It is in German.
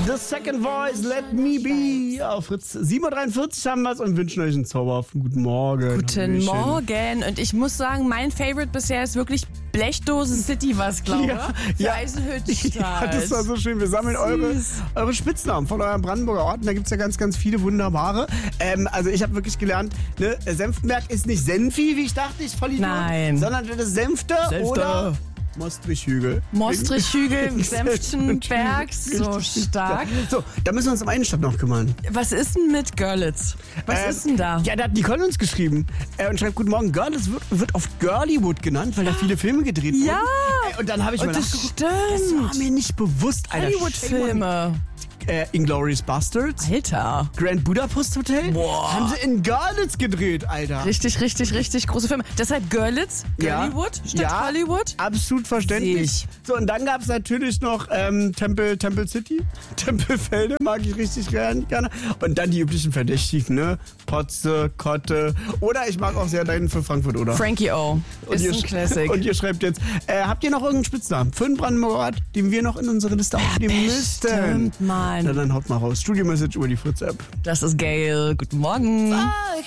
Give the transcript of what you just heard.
The Second Voice, Let Me Be. Auf Fritz 7.43 Uhr haben wir es und wünschen euch einen zauberhaften guten Morgen. Guten Morgen. Und ich muss sagen, mein Favorite bisher ist wirklich Blechdose City, was glaube ich. Ja. Eisenhüttenstadt. Ja, das war so schön. Wir sammeln eure Spitznamen von euren Brandenburger Orten. Da gibt es ja ganz, ganz viele wunderbare. Also ich habe wirklich gelernt, ne, Senftenberg ist nicht Senfi, wie ich dachte, ich voll Nein. sondern das ist Senfte oder Mostrich-Hügel. Mostrich-Hügel, Senftenberg, so stark. So, da müssen wir uns um eine Stadt noch kümmern. Was ist denn mit Görlitz? Was ist denn da? Ja, da hat Nicole uns geschrieben und schreibt, guten Morgen, Görlitz wird oft Girlywood genannt, weil da viele Filme gedreht wurden. Ja. Und dann habe ich mal das nachgeguckt. stimmt. Das war mir nicht bewusst, Alter. Hollywood-Filme. Inglourious Bastards. Alter. Grand Budapest Hotel. Boah. Haben sie in Görlitz gedreht, Alter. Richtig große Filme. Deshalb Görlitz, Girlywood statt Hollywood. Absolut verständlich. So, und dann gab es natürlich noch Temple City, Tempelfelde, mag ich richtig gerne. Und dann die üblichen Verdächtigen, ne? Potze, Kotte. Oder ich mag auch sehr deinen für Frankfurt, oder? Frankie O. Ist ein Classic. Und ihr schreibt jetzt, habt ihr noch irgendeinen Spitznamen für einen Brandenburger Ort, den wir noch in unsere Liste aufnehmen müssten? Stimmt, Mann. Na, dann haut mal raus. Studio-Message über die Fritz-App. Das ist Gail. Guten Morgen.